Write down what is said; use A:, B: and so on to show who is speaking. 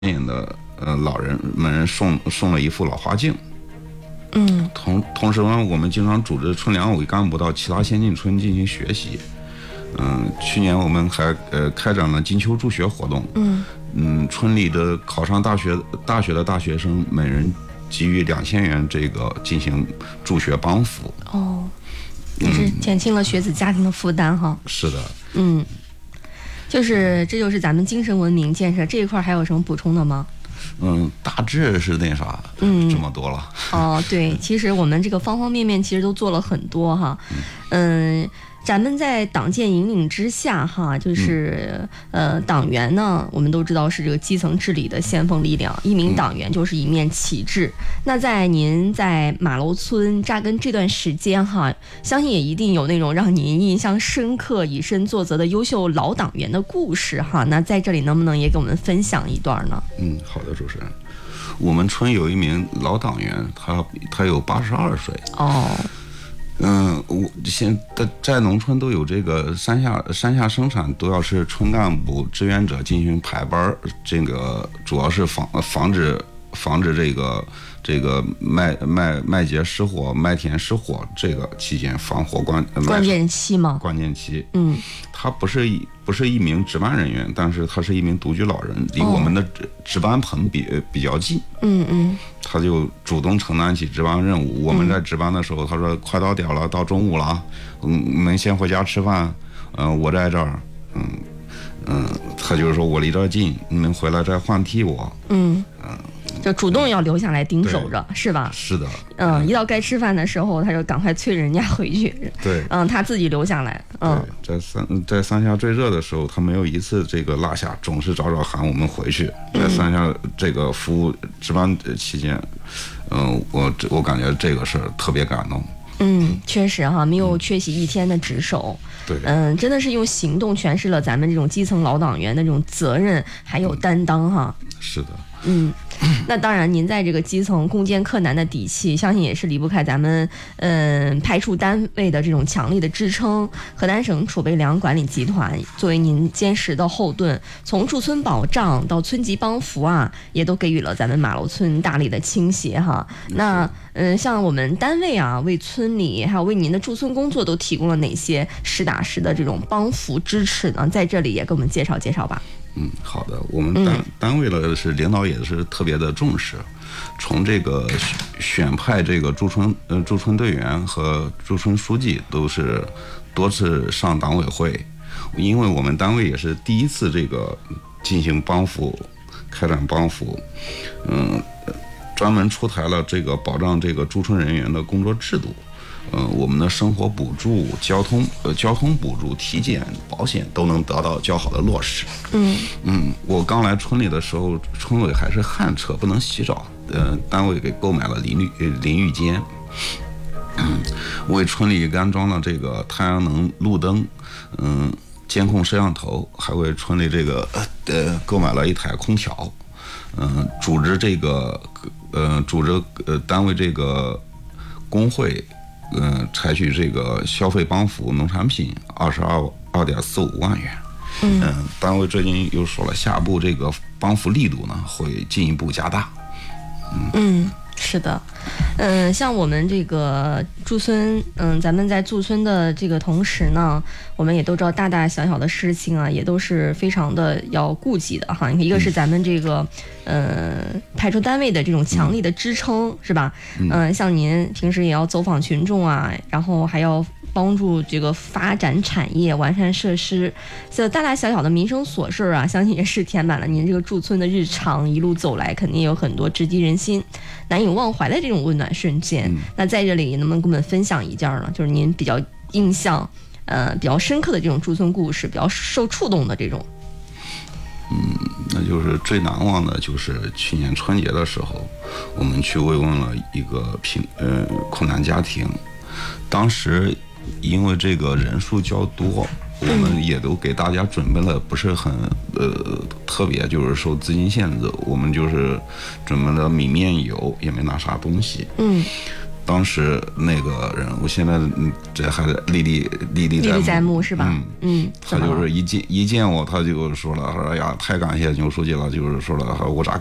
A: 年的老人们送了一副老花镜。同时呢，我们经常组织村两委干部到其他先进村进行学习。去年我们还开展了金秋助学活动。村里的考上大学的大学生每人给予2000元，这个进行助学帮扶。
B: 也是减轻了学子家庭的负担哈。
A: 是的。
B: 这就是咱们精神文明建设这一块，还有什么补充的吗？
A: 大致是那啥，这么多了。
B: 对，其实我们这个方方面面其实都做了很多哈。咱们在党建引领之下哈，就是党员呢，我们都知道是这个基层治理的先锋力量，一名党员就是一面旗帜。那在您在马楼村扎根这段时间哈，相信也一定有那种让您印象深刻、以身作则的优秀老党员的故事哈。那在这里能不能也给我们分享一段呢？
A: 好的，主持人。我们村有一名老党员，他有82岁。我现在农村都有这个山下生产，都要是村干部志愿者进行排班，这个主要是防止这个麦秸失火、麦田失火这个期间防火关
B: 键期吗？
A: 关键期。他不是一名值班人员，但是他是一名独居老人，离我们的值班棚比较近。他就主动承担起值班任务。我们在值班的时候，他说快到点了，到中午了，你们先回家吃饭，我在这儿。他就是说我离这儿近，你们回来再换替我。
B: 就主动要留下来盯守着，是吧？
A: 是的。
B: 一到该吃饭的时候，他就赶快催人家回去。
A: 对。
B: 他自己留下来。
A: 在三峡最热的时候，他没有一次这个落下，总是早喊我们回去。在三峡这个服务值班期间，我感觉这个事儿特别感动。
B: 确实哈，没有缺席一天的值守。
A: 对。
B: 真的是用行动诠释了咱们这种基层老党员的这种责任还有担当哈。
A: 是的。
B: 那当然，您在这个基层攻坚克难的底气，相信也是离不开咱们派出单位的这种强力的支撑。河南省储备粮管理集团作为您坚实的后盾，从驻村保障到村级帮扶啊，也都给予了咱们马楼村大力的倾斜哈。那像我们单位啊，为村里还有为您的驻村工作都提供了哪些实打实的这种帮扶支持呢？在这里也给我们介绍介绍吧。
A: 好的，我们单位的是领导也是特别的重视，从这个选派这个驻村队员和驻村书记都是多次上党委会，因为我们单位也是第一次这个进行帮扶，开展帮扶，专门出台了这个保障这个驻村人员的工作制度。我们的生活补助、交通补助、体检、保险都能得到较好的落实。我刚来村里的时候，村委还是旱厕，不能洗澡，单位给购买了淋浴间，为村里安装了这个太阳能路灯，监控摄像头，还为村里这个购买了一台空调，组织单位这个工会。采取这个消费帮扶农产品2.45万元。单位最近又说了，下步这个帮扶力度呢会进一步加大。
B: 是的。像我们这个驻村，咱们在驻村的这个同时呢，我们也都知道大大小小的事情啊，也都是非常的要顾及的哈。一个是咱们这个派出单位的这种强力的支撑，是吧？像您平时也要走访群众啊，然后还要帮助这个发展产业、完善设施，这大大小小的民生琐事啊，相信也是填满了您这个驻村的日常。一路走来，肯定有很多直击人心、难以忘怀的这种温暖瞬间。那在这里能不能跟我们分享一件呢？就是您比较印象比较深刻的这种驻村故事，比较受触动的这种。
A: 那就是最难忘的，就是去年春节的时候，我们去慰问了一个困难家庭。当时因为这个人数较多，我们也都给大家准备了不是很特别，就是受资金限制，我们就是准备了米面油，也没拿啥东西。 当时那个人，我现在这还历历
B: 在目是吧？
A: 他就是一见我，他就说了，说哎呀，太感谢牛书记了，就是说了，我咋